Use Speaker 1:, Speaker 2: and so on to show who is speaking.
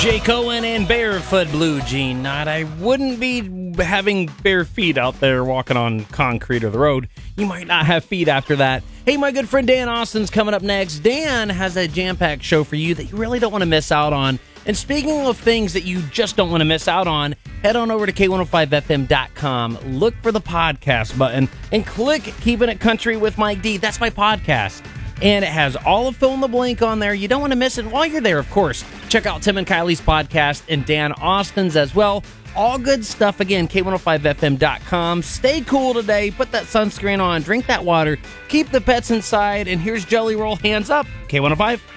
Speaker 1: Jay Cohen and Barefoot Blue Jean. Not, I wouldn't be having bare feet out there walking on concrete or the road. You might not have feet after that. Hey, my good friend Dan Austin's coming up next. Dan has a jam-packed show for you that you really don't want to miss out on. And speaking of things that you just don't want to miss out on, head on over to K105FM.com, look for the podcast button, and click Keeping It Country with Mike D. That's my podcast. And it has all of Fill in the Blank on there. You don't want to miss it. While you're there, of course, check out Tim and Kylie's podcast and Dan Austin's as well. All good stuff. Again, K105FM.com. Stay cool today. Put that sunscreen on. Drink that water. Keep the pets inside. And here's Jelly Roll. Hands up. K105.